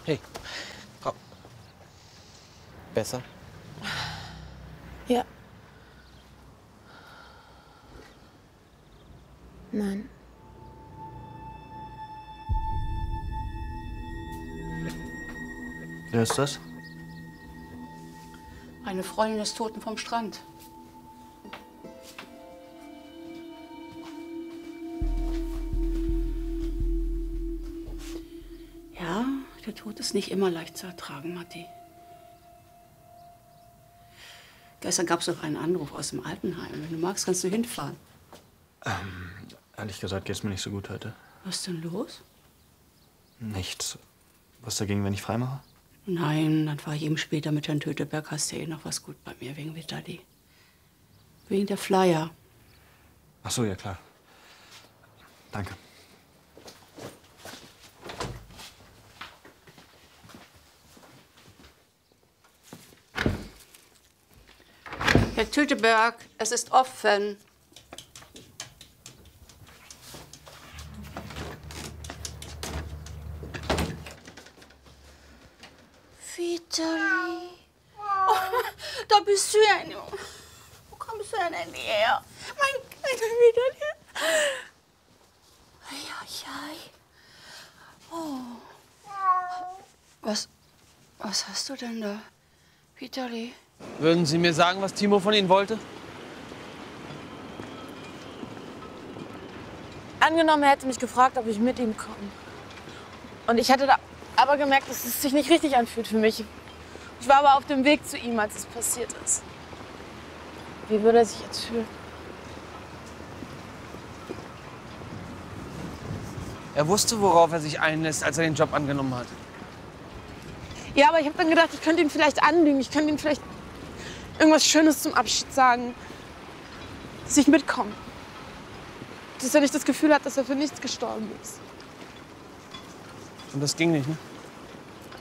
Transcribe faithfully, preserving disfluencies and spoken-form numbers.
Hey, komm. Besser? Ja. Nein. Wer ist das? Eine Freundin des Toten vom Strand. Ja, der Tod ist nicht immer leicht zu ertragen, Matti. Gestern gab es noch einen Anruf aus dem Altenheim. Wenn du magst, kannst du hinfahren. Ähm, ehrlich gesagt geht's mir nicht so gut heute. Was ist denn los? Nichts. Was dagegen, wenn ich freimache? Nein, dann fahre ich eben später mit Herrn Töteberg. Hast du ja eh noch was gut bei mir, wegen Vitali. Wegen der Flyer. Ach so, ja klar. Danke. Herr Töteberg, es ist offen. Vitali. Oh, da bist du ja, Junge. Wo kommst du denn her? Mein kleiner Vitali. Eieiei. Oh. Was, was hast du denn da, Vitali? Würden Sie mir sagen, was Timo von Ihnen wollte? Angenommen, er hätte mich gefragt, ob ich mit ihm komme. Und ich hatte da aber gemerkt, dass es sich nicht richtig anfühlt für mich. Ich war aber auf dem Weg zu ihm, als es passiert ist. Wie würde er sich jetzt fühlen? Er wusste, worauf er sich einlässt, als er den Job angenommen hat. Ja, aber ich habe dann gedacht, ich könnte ihn vielleicht anlügen. Ich könnte ihm vielleicht irgendwas Schönes zum Abschied sagen. Dass ich mitkomme. Dass er nicht das Gefühl hat, dass er für nichts gestorben ist. Und das ging nicht, ne?